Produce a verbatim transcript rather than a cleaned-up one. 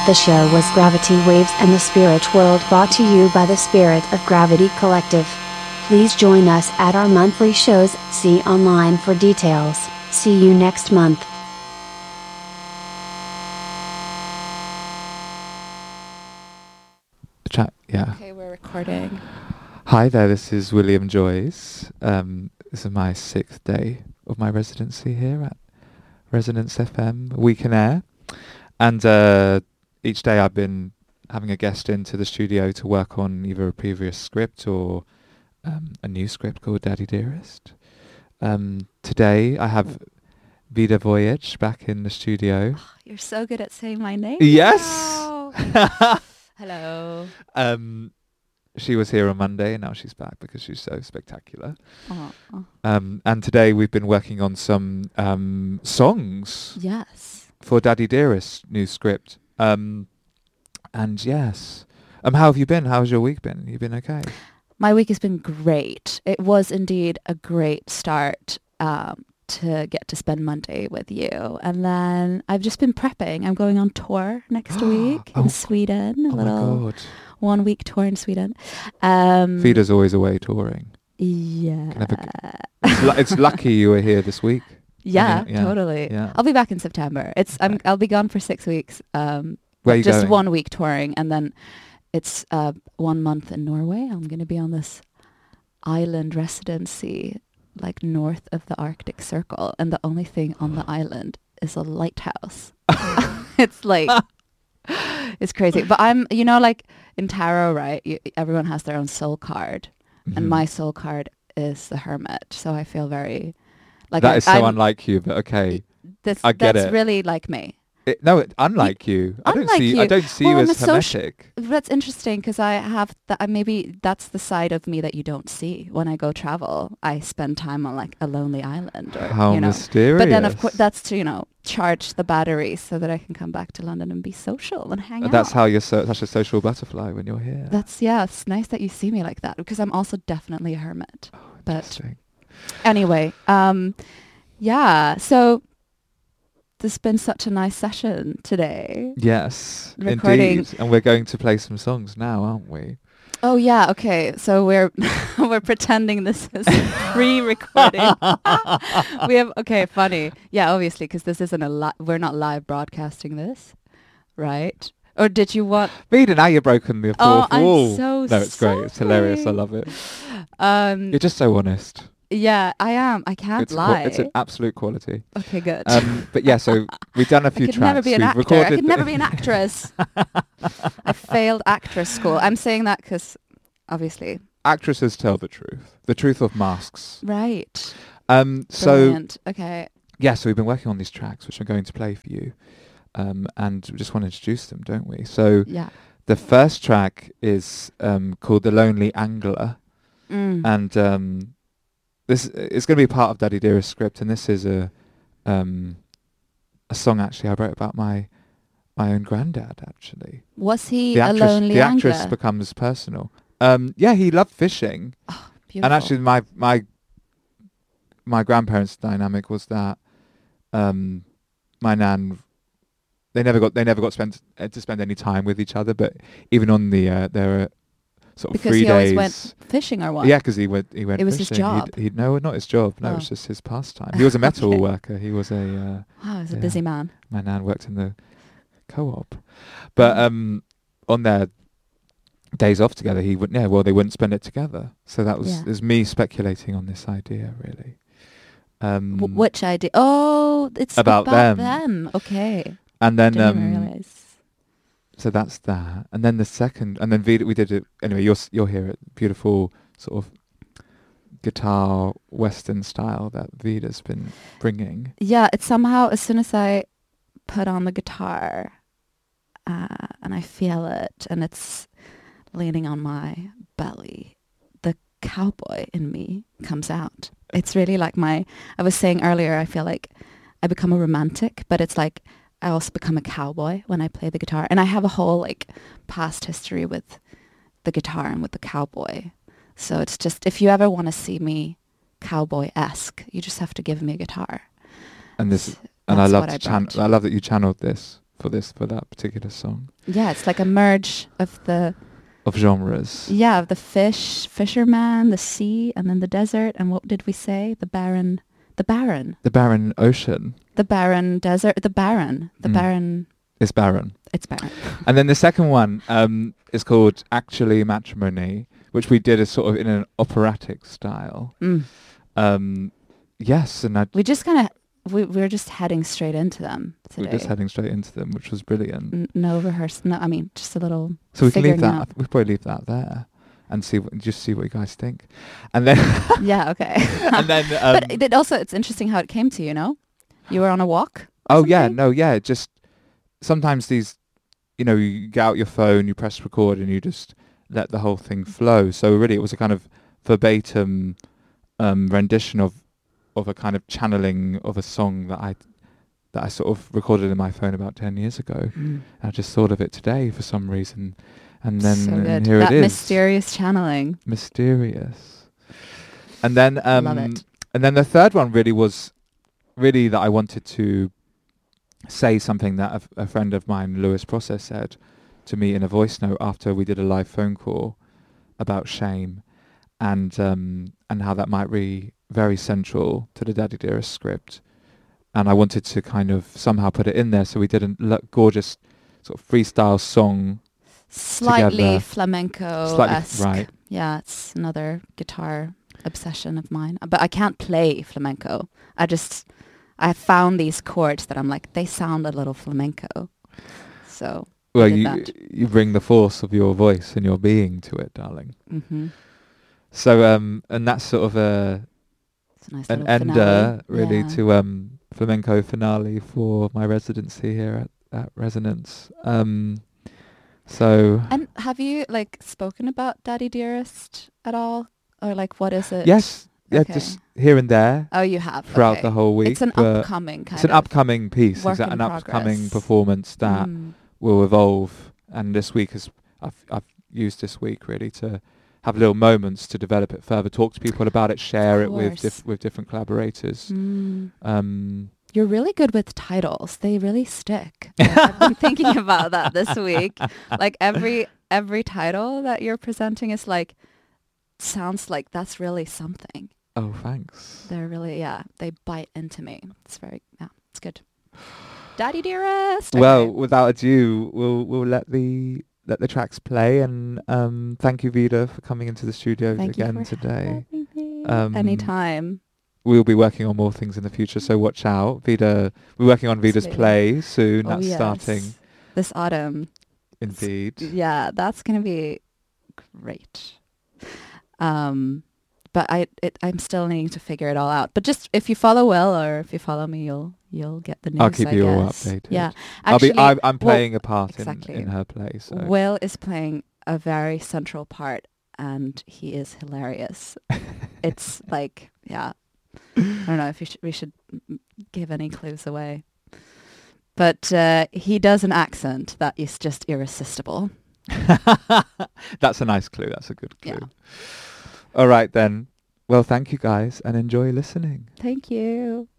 The show was Gravity Waves and the Spirit World, brought to you by the Spirit of Gravity Collective. Please join us at our monthly shows. See online for details. See you next month. Chat, yeah. Okay, we're recording. Hi there, this is William Joyce. Um, this is my sixth day of my residency here at Resonance F M, Week in Air. And uh, each day I've been having a guest into the studio to work on either a previous script or um, a new script called Daddy Dearest. Um, today I have Vida Voyage back in the studio. Oh, you're so good at saying my name. Yes! Now. Hello. Um, she was here on Monday and now she's back because she's so spectacular. Oh, oh. Um, and today we've been working on some um, songs Yes. for Daddy Dearest new script. Um, and yes. Um, how have you been? How's your week been? You been okay? My week has been great. It was indeed a great start um, to get to spend Monday with you. And then I've just been prepping. I'm going on tour next week in Oh, Sweden. A oh little my God. one week tour in Sweden. Um, Fida's always away touring. Yeah. It's, lu- it's lucky you were here this week. Yeah, I mean, yeah, totally. yeah. I'll be back in September. It's I'm Okay. I'll be gone for six weeks. Um, Where are you just going? one week touring, and then it's uh, one month in Norway. I'm going to be on this island residency, like north of the Arctic Circle, and the only thing on the island is a lighthouse. It's like it's crazy. But I'm, you know, like in tarot, right? You, everyone has their own soul card, and Mhm. my soul card is the Hermit. So I feel very like That I, is so I'm- unlike you, but okay. That's, I get that's it. really like me. It, no, it, unlike you. I don't Unlike see. I you. don't see Well, you I'm as a soci- hermetic. That's interesting because I have that. Maybe that's the side of me that you don't see when I go travel. I spend time on like a lonely island, or How you know. mysterious. But then, of course, that's to you know charge the battery so that I can come back to London and be social and hang And out. that's how you're so, such a social butterfly when you're here. That's yeah. It's nice that you see me like that because I'm also definitely a hermit. Oh, But interesting. anyway, um, yeah. So there's been such a nice session today. Yes, recording- indeed. And we're going to play some songs now, aren't we? Oh yeah, okay. So we're we're pretending this is pre-recording. We have okay, funny. Yeah, obviously, because this isn't a li- we're not live broadcasting this, right? Or did you want? Vida, now you've broken the Oh, fourth I'm wall. so no, it's great. It's hilarious. I sorry. love it. Um, You're just so honest. yeah, I am. I can't It's, lie. qua- it's an absolute quality. okay, good. Um, but yeah, so we've done a I few could tracks. never be an We've actor. recorded I could the- never be an actress. I failed actress school. I'm saying that because, obviously, Actresses tell the truth. The truth of masks. right. Um, so Brilliant. Okay. yeah, so we've been working on these tracks, which I'm going to play for you. Um, and we just want to introduce them, don't we? So Yeah. the first track is um, called The Lonely Angler. Mm. And um, this it's going to be part of Daddy Dearest script, and this is a um, a song actually I wrote about my my own granddad. Actually, Was he the a actress lonely the actress angler? becomes personal. Um, yeah, he loved fishing, Beautiful. and actually my my my grandparents' dynamic was that um, my nan. They never got. They never got spent uh, to spend any time with each other. But even on the uh, their uh, sort of because free he always days, went fishing or what? yeah, because he went. He went. It was his fishing. job? He'd, he'd no, not his job. No, it Oh. was just his pastime. He was a metal Okay. worker. He was a. Uh, Wow, he's a Yeah. busy man. my nan worked in the co-op, but Mm. um, on their days off together, he would. Yeah, well, they wouldn't spend it together. So that was Yeah. is me speculating on this idea, really. Um, W- which idea? Oh, it's About about, them. them. Okay. and then Didn't even um, realize. so that's that, and then the second, and then Vida, we did it anyway. You'll s- you'll hear it. Beautiful sort of guitar western style that Vida's been bringing. Yeah, it's somehow as soon as I put on the guitar uh, and I feel it and it's leaning on my belly, the cowboy in me comes out. It's really like my, I was saying earlier, I feel like I become a romantic, but it's like I also become a cowboy when I play the guitar. And I have a whole like past history with the guitar and with the cowboy. So it's just, if you ever want to see me cowboy-esque, you just have to give me a guitar. And this, S- and I that's love what to I chan- brought. I love that you channeled this for this for that particular song. Yeah, it's like a merge of the of genres. yeah of the fish, fisherman, the sea, and then the desert. And what did we say? The barren, the barren, The barren ocean the barren desert, the barren, the Mm. barren. is barren. It's barren. And then the second one um, is called Actually Matrimony, which we did as sort of in an operatic style. Mm. Um, yes, and I, We just kind of we we were just heading straight into them today. we're just heading straight into them, which was brilliant. N- no rehearse. No, I mean just a little. So we can leave figuring that. out. We probably leave that there, and see what, just see what you guys think, and then Yeah. Okay. and then. Um, but it also it's interesting how it came to you. You know, you were on a walk. or oh yeah, something? no, yeah. Just sometimes these, you know, you get out your phone, you press record, and you just let the whole thing flow. So really, it was a kind of verbatim um, rendition of of a kind of channeling of a song that I that I sort of recorded in my phone about ten years ago. Mm. I just thought of it today for some reason, and then so and good. here That it is. mysterious channeling. Mysterious. And then um Love it. and then the third one really was really that I wanted to say something that a, f- a friend of mine, Lewis Process, said to me in a voice note after we did a live phone call about shame, and um and how that might be very central to the Daddy Dearest script. And I wanted to kind of somehow put it in there, so we did a l- gorgeous sort of freestyle song. Slightly Together. flamenco Slightly esque. right. Yeah, it's another guitar obsession of mine. But I can't play flamenco. I just I found these chords that I'm like, they sound a little flamenco. So Well, did you that. you bring the force of your voice and your being to it, darling. hmm So um, and that's sort of a it's a nice an little ender finale. really Yeah. to um flamenco finale for my residency here at, at Resonance. Um, so And have you like spoken about Daddy Dearest at all, or like what is it? yes, yeah, Okay. just here and there Oh, you have throughout okay. the whole week. It's an but upcoming kind it's an of upcoming piece, work exact- in an upcoming progress. performance that Mm. will evolve. And this week is I've I've used this week really to have little moments to develop it further, talk to people about it, share it with course. diff- with different collaborators. Mm. Um, You're really good with titles. They really stick. Like, I've been thinking about that this week. Like every every title that you're presenting is like sounds like that's really something. oh, thanks. They're really yeah. They bite into me. It's very yeah. It's good. Daddy Dearest. Well, Okay. without ado, we'll we'll let the let the tracks play, and um, thank you, Vida, for coming into the studio Thank you again for today. having me. Um, Anytime. We'll be working on more things in the future, so watch out. Vida, we're working on Vida's Absolutely. play soon. Oh, That's yes. starting, This autumn. indeed. Yeah, that's gonna be great. Um, but I, it, I'm still needing to figure it all out. But just if you follow Will or if you follow me, you'll you'll get the news. I'll keep I you all guess. updated. Yeah, I'll actually, be. I, I'm well, playing a part exactly. in, in her play. So Will is playing a very central part, and he is hilarious. It's like, yeah, I don't know if you sh- we should mm, give any clues away, but uh, he does an accent that is just irresistible. that's a nice clue. That's a good clue. Yeah. All right then. Well, thank you guys, and enjoy listening. Thank you.